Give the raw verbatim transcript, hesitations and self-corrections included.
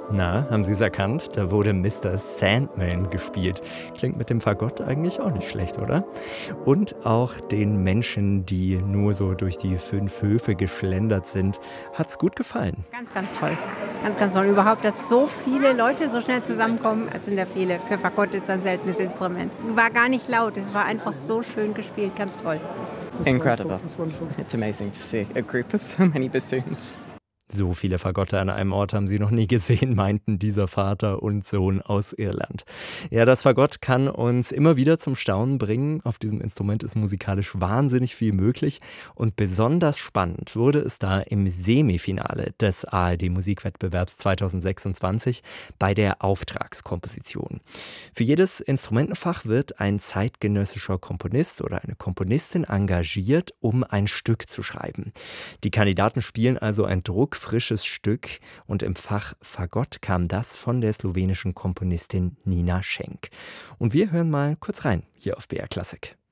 Na, haben Sie es erkannt? Da wurde Mister Sandman gespielt. Klingt mit dem Fagott eigentlich auch nicht schlecht, oder? Und auch den Menschen, die nur so durch die fünf Höfe geschlendert sind, hat's gut gefallen. Ganz, ganz toll. Ganz, ganz toll. Überhaupt, dass so viele Leute so schnell zusammenkommen, es sind ja viele. Für Fagott ist ein seltenes Instrument. War gar nicht laut, es war einfach so schön gespielt, ganz toll. Incredible. It's amazing to see a group of so many bassoons. So viele Fagotte an einem Ort haben sie noch nie gesehen, meinten dieser Vater und Sohn aus Irland. Ja, das Fagott kann uns immer wieder zum Staunen bringen. Auf diesem Instrument ist musikalisch wahnsinnig viel möglich. Und besonders spannend wurde es da im Semifinale des A R D-Musikwettbewerbs zweitausendsechsundzwanzig bei der Auftragskomposition. Für jedes Instrumentenfach wird ein zeitgenössischer Komponist oder eine Komponistin engagiert, um ein Stück zu schreiben. Die Kandidaten spielen also ein druckfrisches Stück und im Fach Fagott kam das von der slowenischen Komponistin Nina Schenk. Und wir hören mal kurz rein hier auf B R Klassik.